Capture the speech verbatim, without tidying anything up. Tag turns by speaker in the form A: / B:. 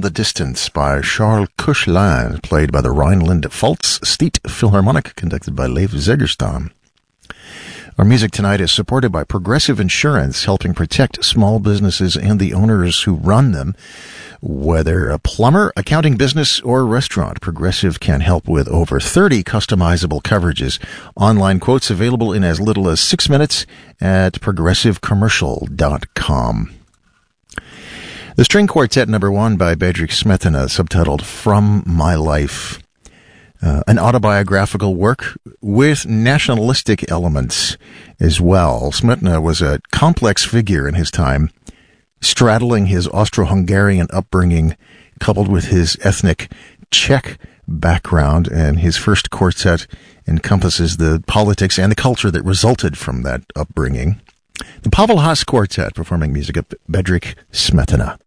A: the Distance by Charles Koechlin, played by the Rhineland-Pfalz State Philharmonic, conducted by Leif Zegerstam. Our music tonight is supported by Progressive Insurance, helping protect small businesses and the owners who run them. Whether a plumber, accounting business, or restaurant, Progressive can help with over thirty customizable coverages. Online quotes available in as little as six minutes at progressive commercial dot com. The String Quartet number one by Bedřich Smetana, subtitled From My Life. Uh, an autobiographical work with nationalistic elements as well. Smetana was a complex figure in his time, straddling his Austro-Hungarian upbringing coupled with his ethnic Czech background, and his first quartet encompasses the politics and the culture that resulted from that upbringing. The Pavel Haas Quartet performing music of Bedřich Smetana.